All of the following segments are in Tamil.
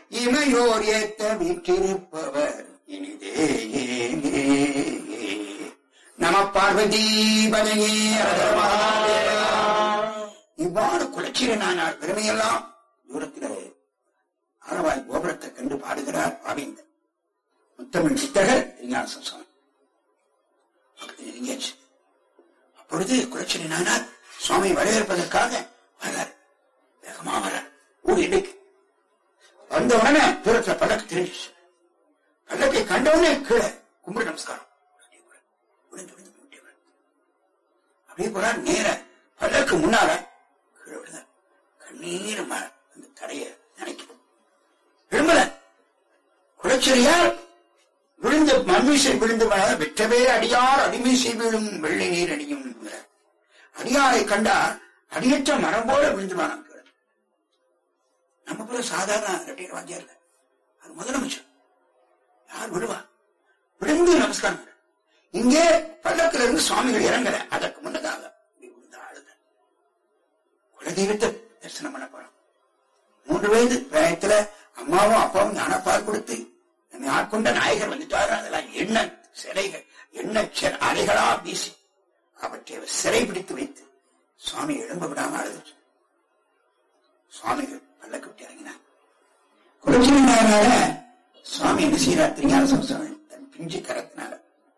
இமையோர் ஏத்த வீற்றிருப்பவர் இனிதே. நம பார்வதி பதையே. இவ்வாறு குலச்சிர நாயனார் பெருமையெல்லாம் தூரத்திலே ஆரவாய் கோபுரத்தை கண்டு பாடுகிறார் பாவேந்தர். முத்தமிழ் சித்தர்கள் திருஞான சுவாமி நெருங்கியாச்சு. அப்பொழுது குலச்சிர நாயனார் சுவாமி வரவேற்பதற்காக வர்றார். வேகமா வர்றார். ஊருக்கு வந்த உடனே தூரத்துல பல்லக்கு தெரிஞ்சிச்சு. பல்லக்கை கண்டவுடனே கீழே கும்பிடு நமஸ்காரம் அப்படியே போறார். நேர பல்லக்கு முன்னால கீழே விடுதார். கண்ணீர் அந்த தடைய நினைக்கும் விரும்பல. குலச்சரியார் விழுந்த மண்மீசை விழுந்து வெற்றவே அடியார் அடிமீசை விழும் வெள்ளை நீர் அடியும். அடியாரை கண்டார் அடியற்ற மரம் போல விழுந்துவான். நம்ம போல சாதாரண ரெட்டையர் வாங்கியார்ல, அது முதலமைச்சர். யார் விடுவா? விழுந்து நமஸ்காரம். இங்கே பல்லக்கில் இருந்து சுவாமிகள் இறங்கல. அதற்கு முன்னதாக ஆளுங்க குலதெய்வத்தை தரிசனம் பண்ண போறோம். 3 வயது பிராயத்துல அம்மாவும் அப்பாவும் ஞானப்பால் கொடுத்து நம்மை ஆட்கொண்ட நாயகர் வந்துட்டாரு. அதெல்லாம் எண்ண சிலைகள், எண்ண அலைகளா வீசி அவற்றை சிறை பிடித்து வைத்து சுவாமி எழும்ப விடாம அழுது. சுவாமிகள் பல்லக்கு விட்டு இறங்கினார். குலச்சிர நாயனார சுவாமி என்ன செய்யறார்? திருஞான சம்பந்தர் தன் பிஞ்சு கரத்தினால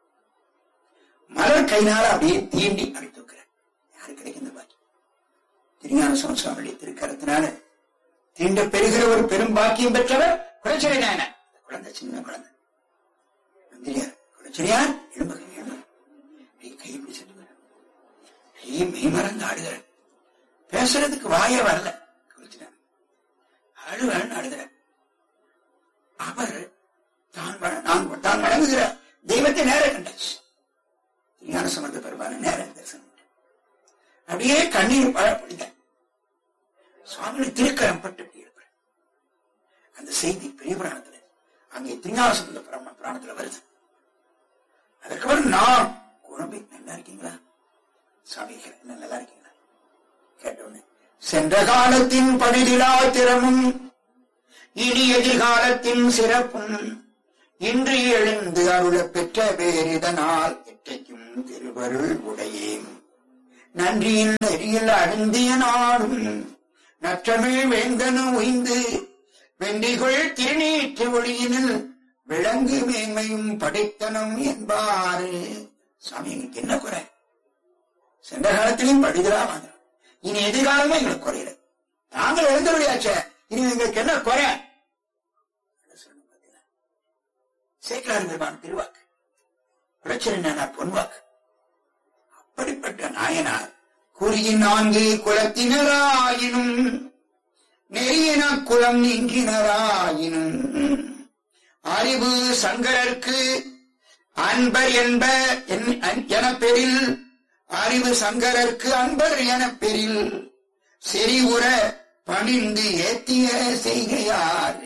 மலர் கையினால அப்படியே தீண்டி அப்படி தூக்குறார். யாரு கிடைக்கின்ற பாக்கியம்? திருஞான சம்பந்தருடைய திருக்கரத்தினால தீண்ட பெறுகிற ஒரு பெரும் பாக்கியம் பெற்றவர் குலச்சிர நாயனார். குழந்தை, சின்ன குழந்தை மந்திரியார். குலச்சிரியார் எழும்புக கை பிடிச்சிட்டு கையை மெய்மறந்து ஆடுகிறார். பேசுறதுக்கு வாய வரல. குலச்சிரியார் அழுவன் ஆடுகிறார். அவர் தான் வணங்குகிற தெய்வத்தை நேர கண்டாச்சு. ஞான சம்பந்த பெருமான நேர தரிசனம் அப்படியே கண்ணீர் பழப்படித சுவாமி திருக்கரம் பட்டு இருப்பார். அந்த செய்தி பெரிய புராணத்துல அங்கே திருஞான சம்பந்த புராணத்துல வருது. அதுக்கப்புறம் நான் குழம்பி நல்லா இருக்கீங்களா சுவாமி? நல்லா இருக்கீங்களா கேட்டவுடனே சென்ற காலத்தின் படிதிலா திறமும் இனி எதிர்காலத்தின் சிறப்பும் இன்று எழுந்து அருள பெற்ற பேரிதனால் எட்டைக்கும் திருவருள் உடையேன் நன்றியின் நெறியில் அழுந்திய நாடும் நற்றமிழ் வேந்தனும் உய்ந்து வெண்டிகொள் திருநீற்று ஒளியினில் விளங்கு மேன்மையும் படைத்தனம் என்பாரு. சுவாமி, எங்களுக்கு என்ன குறை? சென்ற காலத்திலையும் படிதலா வாங்க, இனி எதிர்காலமும் எங்களுக்கு குறையில. நாங்கள் எழுந்தருளியாச்ச, இனி எங்களுக்கு என்ன குறை? சேக்கலார் பெருமான் திருவாக்கு, குலச்சிர நாயனார் பொன்வாக்கு. அப்படிப்பட்ட நாயனார் கூறிய 4 குலத்தினராயினும் நெறியின குலம் நீங்கினராயினும் அறிவு சங்கரர்க்கு அன்பர் என்ப என பெறில் அறிவு சங்கரர்க்கு அன்பர் என பெறில் செறிவுற பணிந்து ஏத்திய செய்கையார்.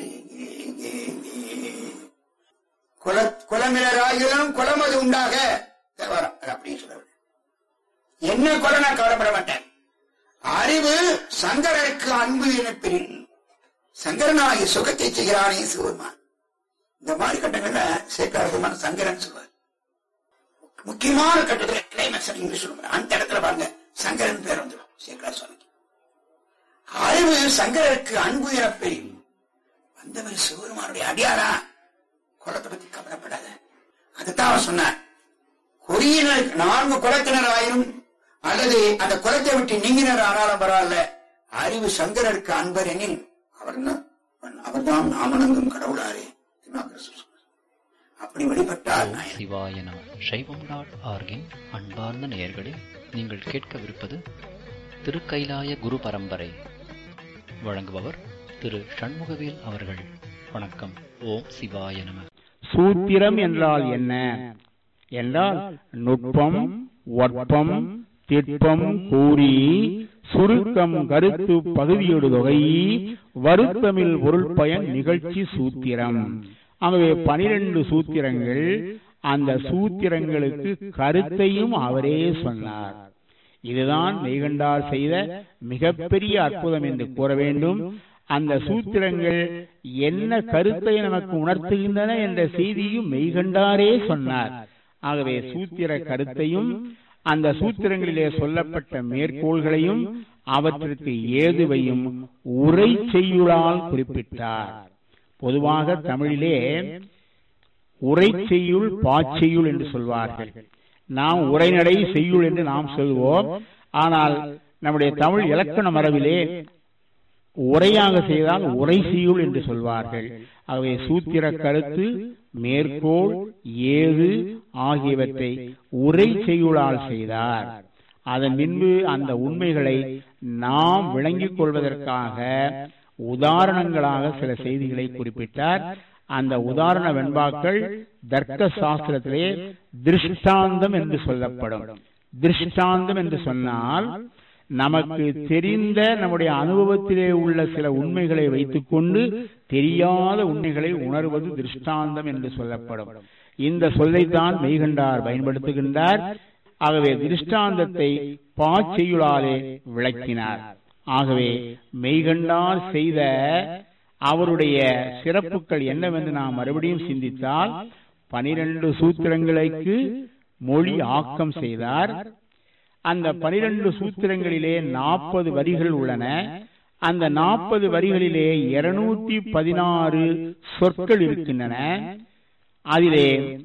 குலமினராகிலும் குலமது உண்டாக அப்படின்னு சொல்ல என்ன கொலை நான் கவலைப்பட மாட்டேன். அறிவு சங்கரருக்கு அன்பு என பெறில் சங்கரனாகி சுகத்தை செய்கிறானே சிவபெருமான். இந்த மாதிரி கட்டங்கள்ல சேக்கலார் சங்கரன் சொல்வார். முக்கியமான கட்டத்துல கிளைமேக்ஸ் இங்கிலீஷ் சொல்லுவாங்க. அந்த இடத்துல பாருங்க சங்கரன் பேர் வந்துடும் சேக்கலார் சுவாமிக்கு. அறிவு சங்கரருக்கு அன்பு என பெறில் வந்தவர் சிவபெருமானுடைய அடியாரா, குலத்தை பத்தி கவலைப்படாத. அதுதான் அவர் சொன்னார். கொடியினர் 4 குலத்தினர் ஆயிரும் அல்லது அந்த குலத்தை விட்டு நீங்கினர் ஆனாலும் பரவாயில்ல, அறிவு சங்கரருக்கு அன்பர் எனில் அவர்தான் நாமனங்கும் கடவுளாரே. அப்படி வழிபட்டார். சிவாய நம. சைவம்.org-இன் அன்பார்ந்த நேயர்களே, நீங்கள் கேட்கவிருப்பது திருக்கைலாய குரு பரம்பரை. வழங்குபவர் திரு சண்முகவேல் அவர்கள். வணக்கம். ஓம் சிவாய நம. சூத்திரம் என்றால் என்ன என்றால், நுட்பம், ஒட்பம், திட்பம் கூறி சுருக்கம் கருத்து பகுதியோடு தொகை வருத்தமிழ் பொருள் பயன் நிகழ்ச்சி சூத்திரம். ஆகவே 12 சூத்திரங்கள். அந்த சூத்திரங்களுக்கு கருத்தையும் அவரே சொன்னார். இதுதான் மெய்கண்டார் செய்த மிகப்பெரிய அற்புதம் என்று கூற வேண்டும். அந்த சூத்திரங்கள் என்ன கருத்தை நமக்கு உணர்த்துகின்றன என்ற செய்தியும் மெய்கண்டாரே சொன்னார். ஆகவே சூத்திர கருத்தையும் அந்த சூத்திரங்களிலே சொல்லப்பட்ட மேற்கோள்களையும் அவற்றிற்கு ஏதுவையும் உரை செய்யுளால் குறிப்பிட்டார். பொதுவாக தமிழிலே உரை செய்யுள் பாச்செய்யுள் என்று சொல்வார்கள். நாம் உரைநடை செய்யுள் என்று நாம் சொல்வோம். ஆனால் நம்முடைய தமிழ் இலக்கண மரபிலே உரையாக செய்தால் உரை செய்யுள் என்று சொல்வார்கள். ஆகவே சூத்திர கருத்து, மேற்கோள், ஏது ஆகியவற்றை உரை செய்யுளால் செய்தார். அதன் பின்பு அந்த உண்மைகளை நாம் விளங்கிக் கொள்வதற்காக உதாரணங்களாக சில செய்திகளை குறிப்பிட்டார். அந்த உதாரண வெண்பாக்கள் தர்க்க சாஸ்திரத்திலே திருஷ்டாந்தம் என்று சொல்லப்படும். திருஷ்டாந்தம் என்று சொன்னால் நமக்கு தெரிந்த நம்முடைய அனுபவத்திலே உள்ள சில உண்மைகளை வைத்துக்கொண்டு தெரியாத உண்மைகளை உணர்வது திருஷ்டாந்தம் என்று சொல்லப்படும். இந்த சொல்லைத்தான் மெய்கண்டார் பயன்படுத்துகின்றார். ஆகவே திருஷ்டாந்தத்தை பாச்செய்யுளாலே விளக்கினார். ஆகவே மெய்கண்டார் செய்த அவருடைய சிறப்புகள் என்னவென்று நாம் மறுபடியும் சிந்தித்தால், 12 சூத்திரங்களுக்கு மொழி ஆக்கம் செய்தார். அந்த 12 சூத்திரங்களிலே 40 வரிகள் உள்ளன. அந்த 40 வரிகளிலே 216 சொற்கள் இருக்கின்றன. அதிலே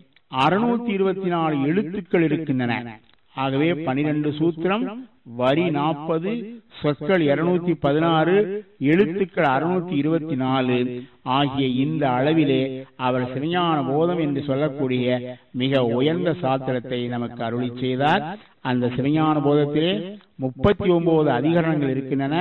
624 எழுத்துக்கள் இருக்கின்றன. ஆகவே 12 சூத்திரம், வரி 40, சொற்கள் 216, எழுத்துக்கள் 624 ஆகிய இந்த அளவிலே அவர் சிவஞான போதம் என்று சொல்லக்கூடிய மிக உயர்ந்த சாத்திரத்தை நமக்கு அருளி செய்தார். அந்த சிவஞான போதத்திலே 39 அதிகரணங்கள் இருக்கின்றன,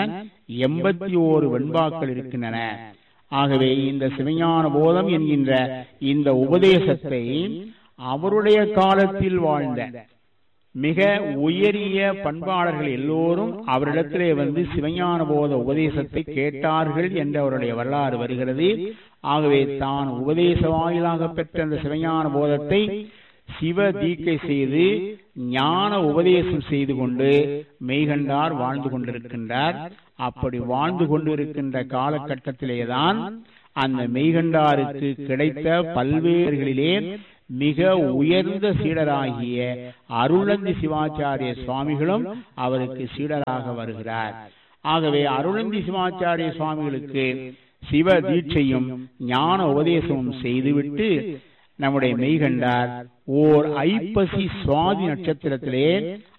81 வெண்பாக்கள் இருக்கின்றன. ஆகவே இந்த சிவஞான போதம் என்கின்ற இந்த உபதேசத்தை அவருடைய காலத்தில் வாழ்ந்த மிக உயரிய பண்பாளர்கள் எல்லோரும் அவரிடத்திலே வந்து சிவஞான போத உபதேசத்தை கேட்டார்கள் என்று அவருடைய வரலாறு வருகிறது. ஆகவே தான் உபதேச வாயிலாக பெற்ற அந்த சிவஞான போதத்தை சிவ தீக்கை செய்து ஞான உபதேசம் செய்து கொண்டு மெய்கண்டார் வாழ்ந்து கொண்டிருக்கின்றார். அப்படி வாழ்ந்து கொண்டிருக்கின்ற காலகட்டத்திலேதான் அந்த மெய்கண்டாருக்கு கிடைத்த பல்வேறுகளிலே மிக உயர்ந்த சீடராகிய அருளந்தி சிவாச்சாரிய சுவாமிகளும் அவருக்கு சீடராக வருகிறார். ஆகவே அருளந்தி சிவாச்சாரிய சுவாமிகளுக்கு சிவ தீட்சையும் ஞான உபதேசமும் செய்துவிட்டு நம்முடைய மெய்கண்டார் ஓர் ஐப்பசி சுவாதி நட்சத்திரத்திலே